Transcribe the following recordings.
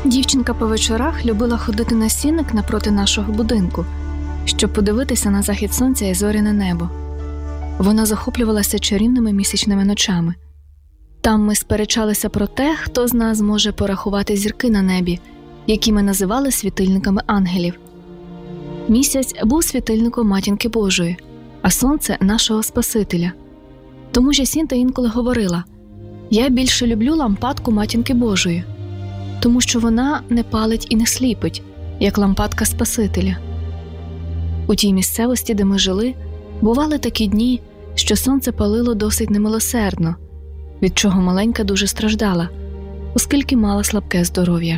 Дівчинка по вечорах любила ходити на сінник напроти нашого будинку, щоб подивитися на захід сонця і зоряне небо. Вона захоплювалася чарівними місячними ночами. Там ми сперечалися про те, хто з нас зможе порахувати зірки на небі, які ми називали світильниками ангелів. Місяць був світильником Матінки Божої, а сонце – нашого Спасителя. Тому Жасінта інколи говорила: «Я більше люблю лампадку Матінки Божої, тому що вона не палить і не сліпить, як лампадка Спасителя». У тій місцевості, де ми жили, бували такі дні, що сонце палило досить немилосердно, від чого маленька дуже страждала, оскільки мала слабке здоров'я.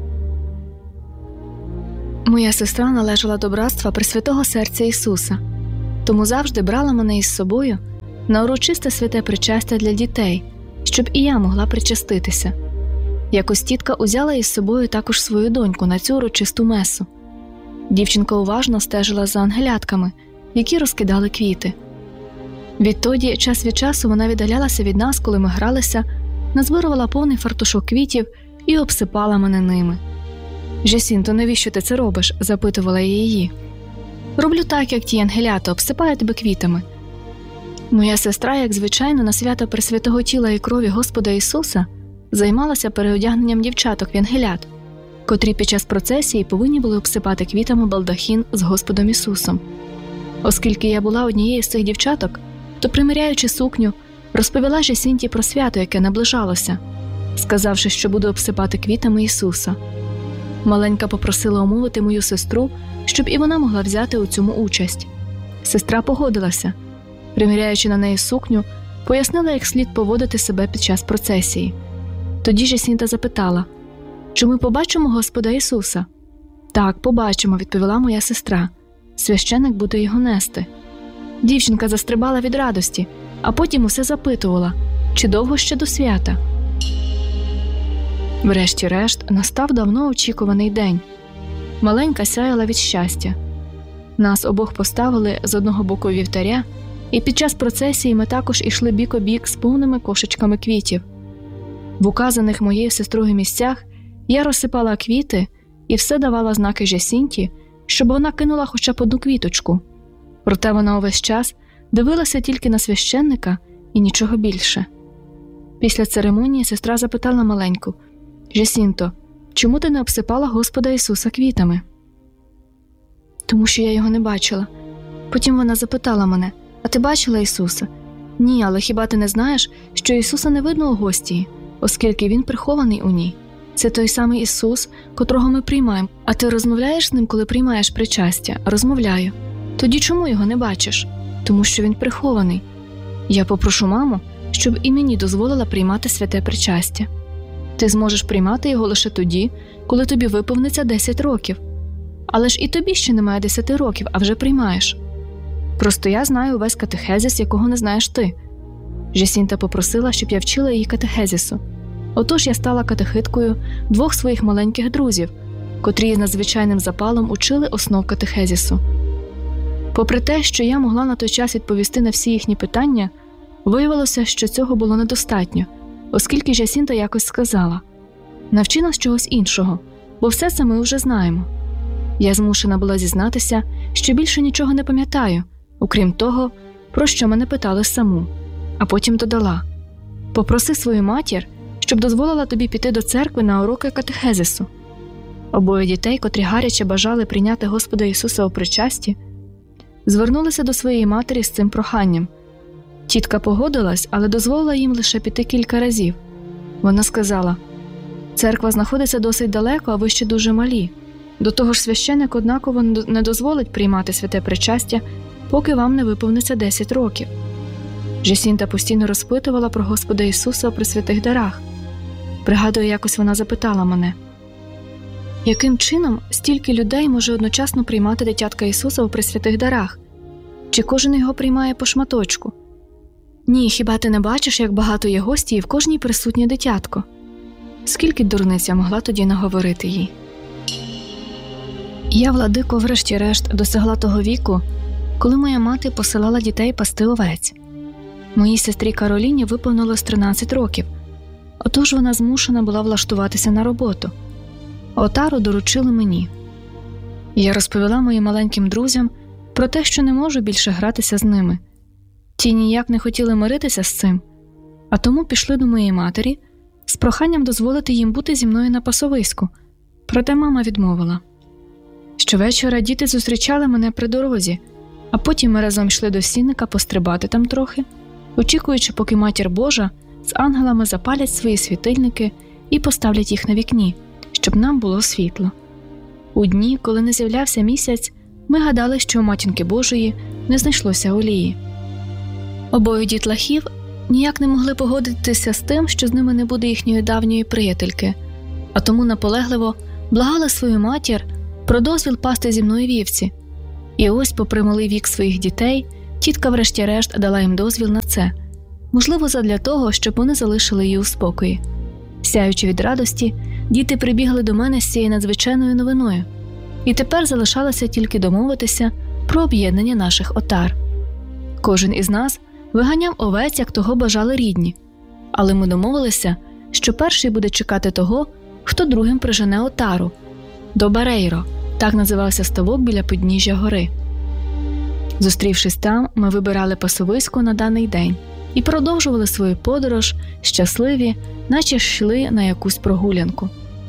Моя сестра належала до братства Пресвятого Серця Ісуса, тому завжди брала мене із собою на урочисте святе причастя для дітей, щоб і я могла причаститися. Якось тітка узяла із собою також свою доньку на цю урочисту месу. Дівчинка уважно стежила за ангелятками, які розкидали квіти. Відтоді, час від часу, вона віддалялася від нас, коли ми гралися, назбирувала повний фартушок квітів і обсипала мене ними. «Жасінто, навіщо ти це робиш?» – запитувала я її. «Роблю так, як ті ангелята, обсипаю тебе квітами». Моя сестра, як звичайно, на свято Пресвятого тіла і крові Господа Ісуса займалася переодягненням дівчаток в ангелят, котрі під час процесії повинні були обсипати квітами балдахін з Господом Ісусом. Оскільки я була однією з цих дівчаток, то, приміряючи сукню, розповіла Жасінті про свято, яке наближалося, сказавши, що буду обсипати квітами Ісуса. Маленька попросила умовити мою сестру, щоб і вона могла взяти у цьому участь. Сестра погодилася. Приміряючи на неї сукню, пояснила, як слід поводити себе під час процесії. Тоді Жасінта запитала: «Чи ми побачимо Господа Ісуса?» «Так, побачимо», – відповіла моя сестра. «Священик буде його нести». Дівчинка застрибала від радості, а потім усе запитувала, чи довго ще до свята. Врешті-решт настав давно очікуваний день. Маленька сяяла від щастя. Нас обох поставили з одного боку вівтаря, і під час процесії ми також ішли бік о бік з повними кошечками квітів. В указаних моєю сестрою місцях я розсипала квіти і все давала знаки Жасінті, щоб вона кинула хоча б одну квіточку. Проте вона увесь час дивилася тільки на священника і нічого більше. Після церемонії сестра запитала маленьку: «Жасінто, чому ти не обсипала Господа Ісуса квітами?» «Тому що я його не бачила». Потім вона запитала мене: «А ти бачила Ісуса?» «Ні, але хіба ти не знаєш, що Ісуса не видно у гостії, оскільки Він прихований у ній? Це той самий Ісус, котрого ми приймаємо. А ти розмовляєш з Ним, коли приймаєш причастя?» «Розмовляю». «Тоді чому його не бачиш?» «Тому що Він прихований». «Я попрошу маму, щоб і мені дозволила приймати святе причастя». «Ти зможеш приймати його лише тоді, коли тобі виповниться 10 років. Але ж і тобі ще немає 10 років, а вже приймаєш». «Просто я знаю увесь катехезис, якого не знаєш ти». Жасінта попросила, щоб я вчила її катехезису. Отож я стала катехиткою двох своїх маленьких друзів, котрі з надзвичайним запалом учили основ катехезису. Попри те, що я могла на той час відповісти на всі їхні питання, виявилося, що цього було недостатньо, оскільки Жасінта якось сказала: «Навчи нас чогось іншого, бо все це ми вже знаємо». Я змушена була зізнатися, що більше нічого не пам'ятаю, окрім того, про що мене питали саму. А потім додала: «Попроси свою матір, щоб дозволила тобі піти до церкви на уроки катехезису». Обоє дітей, котрі гаряче бажали прийняти Господа Ісуса у причасті, звернулися до своєї матері з цим проханням. Тітка погодилась, але дозволила їм лише піти кілька разів. Вона сказала: «Церква знаходиться досить далеко, а ви ще дуже малі. До того ж священик однаково не дозволить приймати святе причастя, поки вам не виповниться 10 років». Жасінта постійно розпитувала про Господа Ісуса у пресвятих дарах. Пригадую, якось вона запитала мене: «Яким чином стільки людей може одночасно приймати дитятка Ісуса у пресвятих дарах? Чи кожен його приймає по шматочку?» «Ні, хіба ти не бачиш, як багато є гості і в кожній присутнє дитятко?» Скільки дурниць я могла тоді наговорити їй. Я, владико, врешті-решт досягла того віку, коли моя мати посилала дітей пасти овець. Моїй сестрі Кароліні виповнилось 13 років, отож вона змушена була влаштуватися на роботу. Отару доручили мені. Я розповіла моїм маленьким друзям про те, що не можу більше гратися з ними. Ті ніяк не хотіли миритися з цим, а тому пішли до моєї матері з проханням дозволити їм бути зі мною на пасовиську, проте мама відмовила. Щовечора діти зустрічали мене при дорозі, а потім ми разом йшли до сінника пострибати там трохи, очікуючи, поки Матір Божа з ангелами запалять свої світильники і поставлять їх на вікні, щоб нам було світло. У дні, коли не з'являвся місяць, ми гадали, що у Матінки Божої не знайшлося олії. Обоє дітлахів ніяк не могли погодитися з тим, що з ними не буде їхньої давньої приятельки, а тому наполегливо благали свою матір про дозвіл пасти зі мною вівці. І ось, попри малий вік своїх дітей, тітка врешті-решт дала їм дозвіл на це, можливо, задля того, щоб вони залишили її у спокої. Сяючи від радості, діти прибігли до мене з цією надзвичайною новиною, і тепер залишалося тільки домовитися про об'єднання наших отар. Кожен із нас виганяв овець, як того бажали рідні, але ми домовилися, що перший буде чекати того, хто другим прижене отару – до Барейро, так називався ставок біля підніжжя гори. Зустрівшись там, ми вибирали пасовисько на даний день і продовжували свою подорож, щасливі, наче йшли на якусь прогулянку.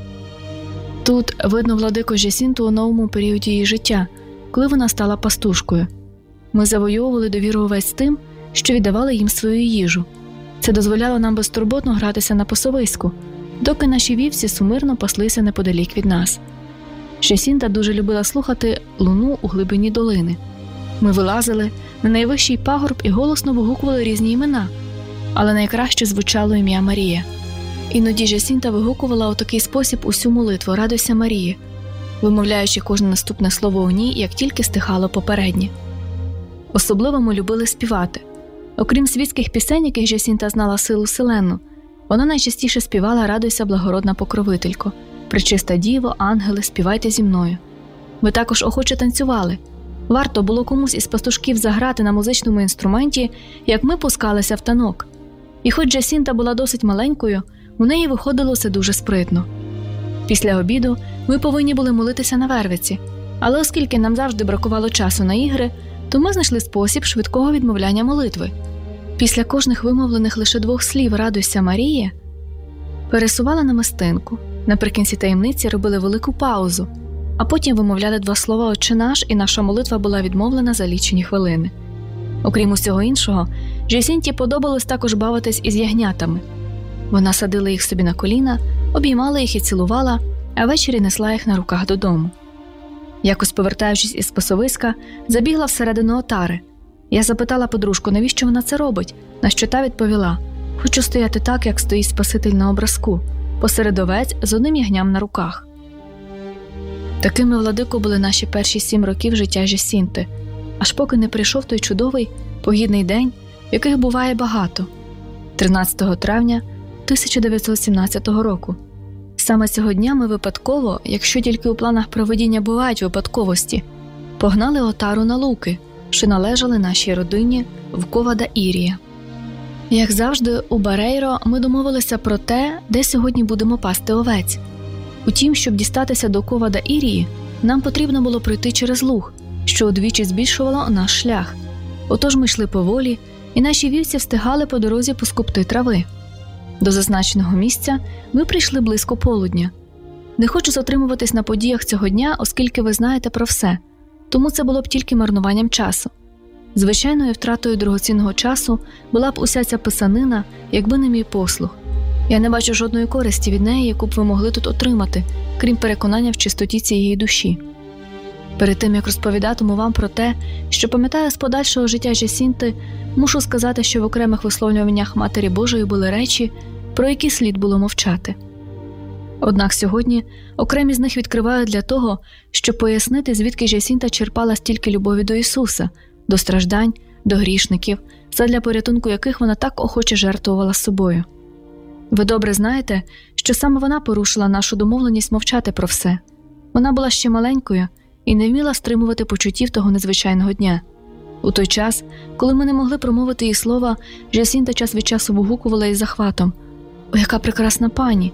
Тут видно владику Джасінту у новому періоді її життя, коли вона стала пастушкою. Ми завойовували довіру овець тим, що віддавали їм свою їжу. Це дозволяло нам безтурботно гратися на пасовиську, доки наші вівці сумирно паслися неподалік від нас. Джасінта дуже любила слухати луну у глибині долини. Ми вилазили на найвищий пагорб і голосно вигукували різні імена, але найкраще звучало ім'я Марія. Іноді Джасінта вигукувала у такий спосіб усю молитву «Радуйся, Марії», вимовляючи кожне наступне слово у ній, як тільки стихало попереднє. Особливо ми любили співати. Окрім світських пісень, яких Джасінта знала силу селенну, вона найчастіше співала «Радуйся, благородна покровителько», «Пречиста Діво, ангели, співайте зі мною». Ми також охоче танцювали. Варто було комусь із пастушків заграти на музичному інструменті, як ми пускалися в танок. І хоч Джасінта була досить маленькою, у неї виходило це дуже спритно. Після обіду ми повинні були молитися на вервиці, але оскільки нам завжди бракувало часу на ігри, то ми знайшли спосіб швидкого відмовляння молитви. Після кожних вимовлених лише 2 слів «Радуйся, Марія» пересували намистинку, наприкінці таємниці робили велику паузу, а потім вимовляли 2 слова «Отче наш», і наша молитва була відмовлена за лічені хвилини. Окрім усього іншого, Джасінті подобалось також бавитись із ягнятами. Вона садила їх собі на коліна, обіймала їх і цілувала, а ввечері несла їх на руках додому. Якось повертаючись із пасовиська, забігла всередину отари. Я запитала подружку, навіщо вона це робить, на що та відповіла: «Хочу стояти так, як стоїть Спаситель на образку, посеред овець з одним ягням на руках». Такими, владико, були наші перші 7 років життя Джасінти, аж поки не прийшов той чудовий, погідний день, яких буває багато – 13 травня 1917 року. Саме цього дня ми випадково, якщо тільки у планах провидіння бувають випадковості, погнали отару на луки, що належали нашій родині в Кова-да-Ірія. Як завжди, у Барейро ми домовилися про те, де сьогодні будемо пасти овець. Утім, щоб дістатися до Кова-да-Ірії, нам потрібно було пройти через луг, що удвічі збільшувало наш шлях. Отож ми йшли поволі, і наші вівці встигали по дорозі поскубти трави. До зазначеного місця ми прийшли близько полудня. Не хочу затримуватись на подіях цього дня, оскільки ви знаєте про все, тому це було б тільки марнуванням часу. Звичайною втратою дорогоцінного часу була б уся ця писанина, якби не мій послух. Я не бачу жодної користі від неї, яку б ви могли тут отримати, крім переконання в чистоті цієї душі. Перед тим, як розповідатиму вам про те, що пам'ятаю з подальшого життя Джасінти, мушу сказати, що в окремих висловлюваннях Матері Божої були речі, про які слід було мовчати. Однак сьогодні окремі з них відкриваю для того, щоб пояснити, звідки Джасінта черпала стільки любові до Ісуса, до страждань, до грішників, задля порятунку яких вона так охоче жертвувала собою. Ви добре знаєте, що саме вона порушила нашу домовленість мовчати про все. Вона була ще маленькою і не вміла стримувати почуттів того незвичайного дня. У той час, коли ми не могли промовити їй слова, Джасінта час від часу вигукувала із захватом: «О, яка прекрасна пані!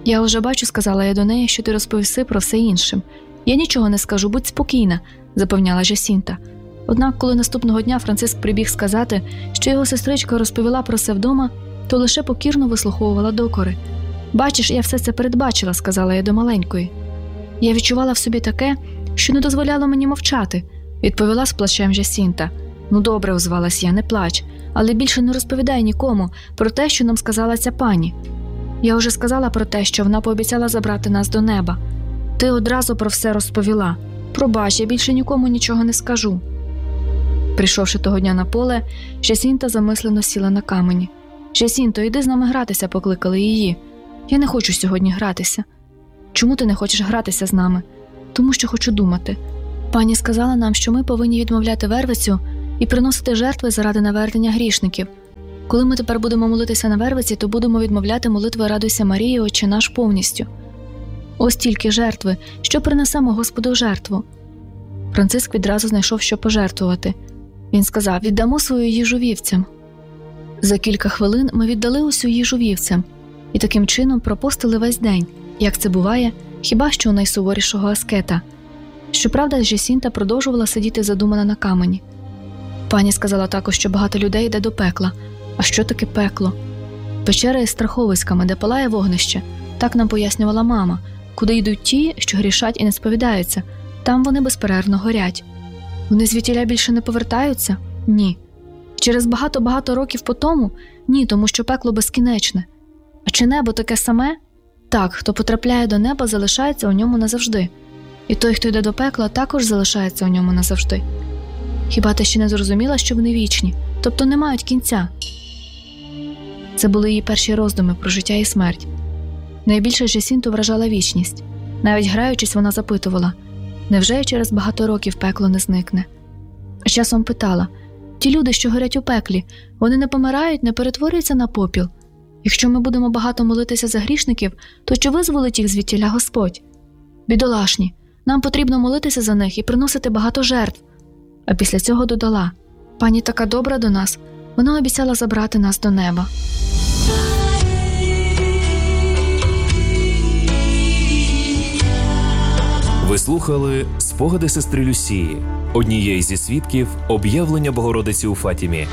«Я уже бачу», – сказала я до неї, – «що ти розповіси про все іншим». «Я нічого не скажу, будь спокійна», – запевняла Жасінта. Однак, коли наступного дня Франциск прибіг сказати, що його сестричка розповіла про це вдома, то лише покірно вислуховувала докори. «Бачиш, я все це передбачила», – сказала я до маленької. «Я відчувала в собі таке, що не дозволяло мені мовчати», – відповіла з плачем Жасінта. «Ну добре», – озвалась я, – «не плач, але більше не розповідай нікому про те, що нам сказала ця пані. Я вже сказала про те, що вона пообіцяла забрати нас до неба. Ти одразу про все розповіла. Пробач, я більше нікому нічого не скажу». Прийшовши того дня на поле, Жасінта замислено сіла на камені. «Жасінто, йди з нами гратися», – покликали її. «Я не хочу сьогодні гратися». «Чому ти не хочеш гратися з нами?» «Тому що хочу думати. Пані сказала нам, що ми повинні відмовляти Вервицю і приносити жертви заради навернення грішників. Коли ми тепер будемо молитися на Вервиці, то будемо відмовляти молитви «Радуйся, Маріє, Отче наш» повністю. Ось тільки жертви, що принесемо Господу в жертву». Франциск відразу знайшов, що пожертвувати. Він сказав: «Віддамо свою їжу вівцям». За кілька хвилин ми віддали усю їжу вівцям і таким чином пропостили весь день, як це буває, хіба що у найсуворішого аскета. Щоправда, Жасінта продовжувала сидіти задумана на камені. Пані сказала також, що багато людей йде до пекла. А що таке пекло? Печера із страховиськами, де палає вогнище. Так нам пояснювала мама. Куди йдуть ті, що грішать і не сповідаються, там вони безперервно горять. Вони звідтіля більше не повертаються? Ні. Через багато-багато років по тому? Ні, тому що пекло безкінечне. А чи небо таке саме? Так, хто потрапляє до неба, залишається у ньому назавжди. І той, хто йде до пекла, також залишається у ньому назавжди. Хіба ти ще не зрозуміла, що вони вічні, тобто не мають кінця? Це були її перші роздуми про життя і смерть. Найбільше Жасінту вражала вічність. Навіть граючись, вона запитувала: невже й через багато років пекло не зникне? А часом питала: ті люди, що горять у пеклі, вони не помирають, не перетворюються на попіл? Якщо ми будемо багато молитися за грішників, то чи визволить їх звідтіля Господь? Бідолашні, нам потрібно молитися за них і приносити багато жертв. А після цього додала: пані така добра до нас, вона обіцяла забрати нас до неба. Ви слухали «Спогади сестри Люсії», однієї зі свідків об'явлення Богородиці у Фатімі.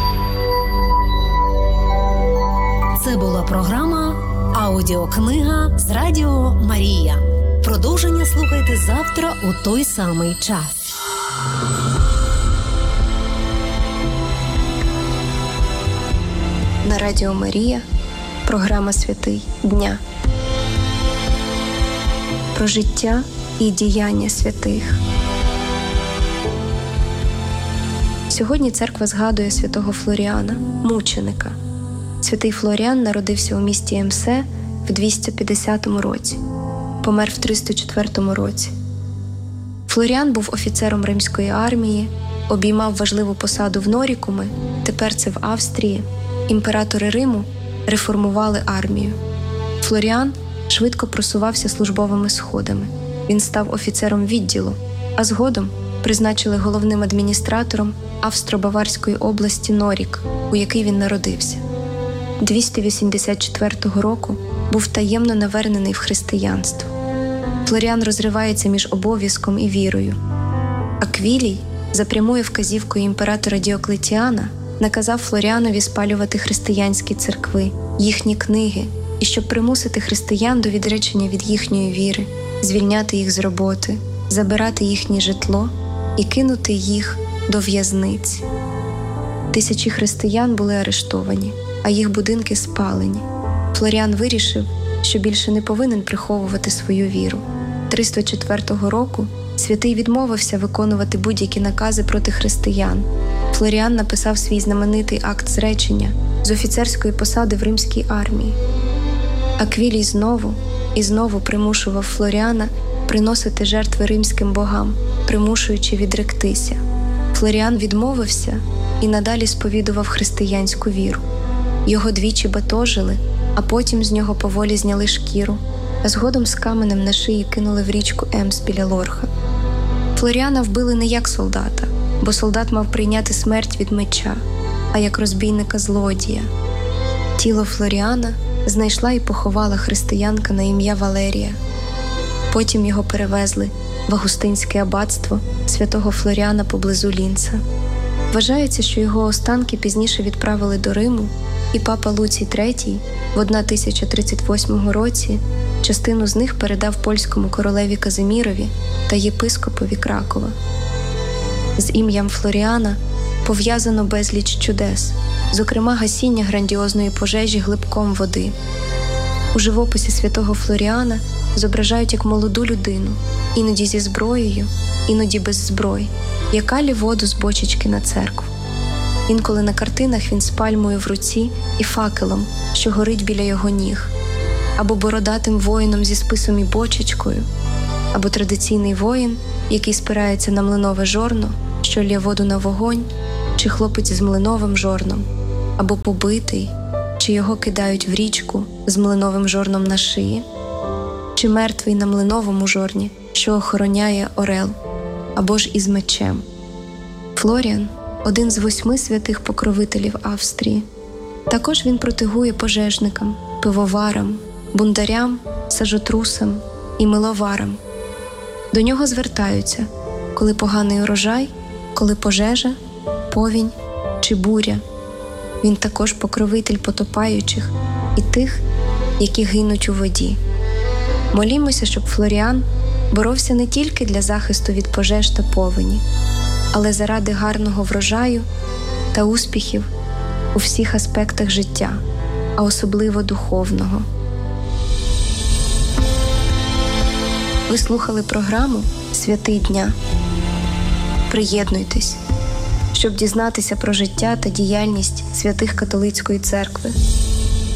Це була програма «Аудіокнига» з Радіо Марія. Продовження слухайте завтра у той самий час. На Радіо Марія програма «Святий дня». Про життя і діяння святих. Сьогодні церква згадує святого Флоріана, мученика. Святий Флоріан народився у місті Емсе в 250 році, помер в 304 році. Флоріан був офіцером римської армії, обіймав важливу посаду в Норікуми, тепер це в Австрії. Імператори Риму реформували армію. Флоріан швидко просувався службовими сходами. Він став офіцером відділу, а згодом призначили головним адміністратором Австро-Баварської області Норік, у якій він народився. 284 року був таємно навернений в християнство. Флоріан розривається між обов'язком і вірою. Аквілій, за прямою вказівкою імператора Діоклетіана, наказав Флоріанові спалювати християнські церкви, їхні книги, і щоб примусити християн до відречення від їхньої віри, звільняти їх з роботи, забирати їхнє житло і кинути їх до в'язниць. Тисячі християн були арештовані, а їх будинки спалені. Флоріан вирішив, що більше не повинен приховувати свою віру. 304 року святий відмовився виконувати будь-які накази проти християн. Флоріан написав свій знаменитий акт зречення з офіцерської посади в римській армії. Аквілій знову і знову примушував Флоріана приносити жертви римським богам, примушуючи відректися. Флоріан відмовився і надалі сповідував християнську віру. Його двічі батожили, а потім з нього поволі зняли шкіру, а згодом з каменем на шиї кинули в річку Емс біля Лорха. Флоріана вбили не як солдата, бо солдат мав прийняти смерть від меча, а як розбійника-злодія. Тіло Флоріана знайшла і поховала християнка на ім'я Валерія. Потім його перевезли в Августинське аббатство святого Флоріана поблизу Лінца. Вважається, що його останки пізніше відправили до Риму, і папа Луцій III в 1038 році частину з них передав польському королеві Казимірові та єпископові Кракова. З ім'ям Флоріана пов'язано безліч чудес, зокрема гасіння грандіозної пожежі глибком води. У живописі святого Флоріана зображають як молоду людину, іноді зі зброєю, іноді без зброї, яка лє воду з бочечки на церкву. Інколи на картинах він з пальмою в руці і факелом, що горить біля його ніг, або бородатим воїном зі списом і бочечкою, або традиційний воїн, який спирається на млинове жорно, що лє воду на вогонь, чи хлопець з млиновим жорном, або побитий, чи його кидають в річку з млиновим жорном на шиї, чи мертвий на млиновому жорні, що охороняє орел, або ж із мечем. Флоріан – один з 8 святих покровителів Австрії. Також він протигує пожежникам, пивоварам, бундарям, сажотрусам і миловарам. До нього звертаються, коли поганий урожай, коли пожежа, повінь чи буря. Він також покровитель потопаючих і тих, які гинуть у воді. Молімося, щоб Флоріан боровся не тільки для захисту від пожеж та повені, але заради гарного врожаю та успіхів у всіх аспектах життя, а особливо духовного. Ви слухали програму «Святий дня». Приєднуйтесь, щоб дізнатися про життя та діяльність святих католицької церкви.